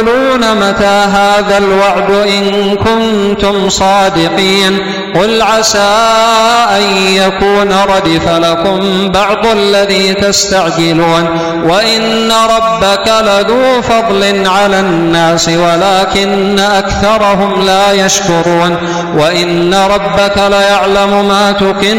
يقولون متى هذا الوعد إن كنتم صادقين قل عسى أن يكون ردف لكم بعض الذي تستعجلون وإن ربك لذو فضل على الناس ولكن أكثرهم لا يشكرون وإن ربك ليعلم ما تكن